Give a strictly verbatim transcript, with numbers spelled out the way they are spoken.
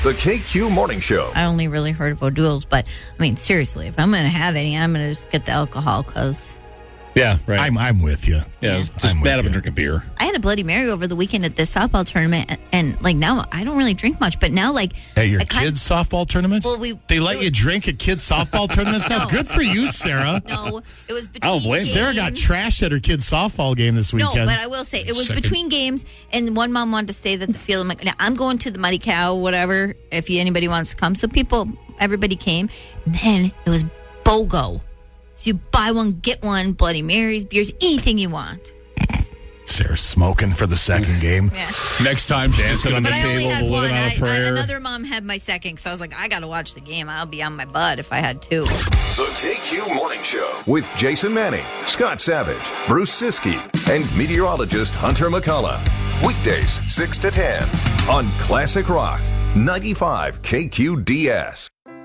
The K Q Morning Show. I only really heard of O'Doul's, but I mean, seriously, if I'm going to have any, I'm going to just get the alcohol because Yeah, right. I'm I'm with you. yeah, Yeah. just I'm bad with of a you. drink of beer. I had a Bloody Mary over the weekend at this softball tournament, and, and like now I don't really drink much, but now like At your I kind- kids' softball tournament? Well, we- they let it you was- drink at kids' softball tournaments now? No. Good for you, Sarah. No, it was between don't blame you. games. Sarah got trashed at her kids' softball game this No, weekend. but I will say it was Second. between games, and one mom wanted to stay at the field. I'm like, now I'm going to the Muddy Cow, whatever. If you, anybody wants to come, so people, everybody came. And then it was BOGO, so you buy one get one, Bloody Marys, beers, anything you want. Sarah's smoking for the second game. Yeah. Next time, dancing on the But I only table, had living one. on I, a prayer. I, another mom had my second, so I was like, I got to watch the game. I'll be on my butt if I had two. The K Q Morning Show with Jason Manning, Scott Savage, Bruce Siskey, and meteorologist Hunter McCullough. Weekdays six to ten on Classic Rock ninety-five K Q D S.